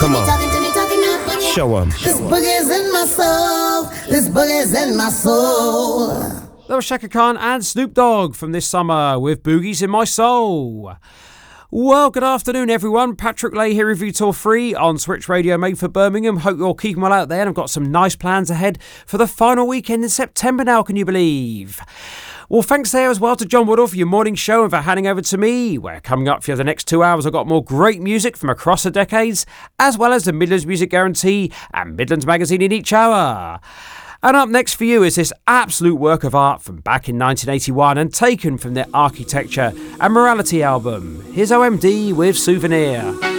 Come on. Show 'em. This boogie's in my soul. This boogie's in my soul. That was Shaka Khan and Snoop Dogg from this summer with Boogies in My Soul. Well, good afternoon, everyone. Patrick Lay here with you till 3 on Switch Radio made for Birmingham. Hope you're all keeping well out there, and I've got some nice plans ahead for the final weekend in September now, can you believe? Well, thanks there as well to John Woodall for your morning show and for handing over to me, where coming up for the next 2 hours I've got more great music from across the decades, as well as the Midlands Music Guarantee and Midlands Magazine in each hour. And up next for you is this absolute work of art from back in 1981 and taken from their Architecture and Morality album. Here's OMD with Souvenir.